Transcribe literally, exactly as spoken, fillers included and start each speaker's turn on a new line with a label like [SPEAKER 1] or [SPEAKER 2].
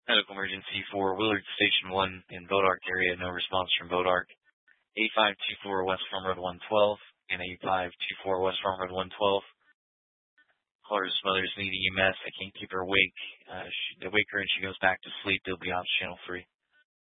[SPEAKER 1] Medical emergency for Willard Station one in Bodark area. No response from Bodark. eight five two four West Farm Road one twelve and eight five two four West Farm Road one twelve. Caller's mother's needing E M S. I can't keep her awake. Uh, she, they wake her and she goes back to sleep. They'll be off channel three.